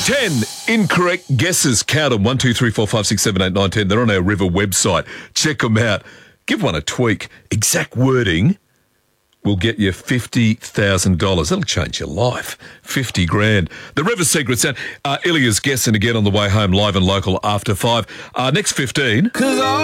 10 incorrect guesses. Count them. 1, 2, 3, 4, 5, 6, 7, 8, 9, 10. They're on our River website. Check them out. Give one a tweak. Exact wording will get you $50,000. That'll change your life. 50 grand. The River Secret Sound. Ilya's guessing again on the way home, live and local after 5. Next 15.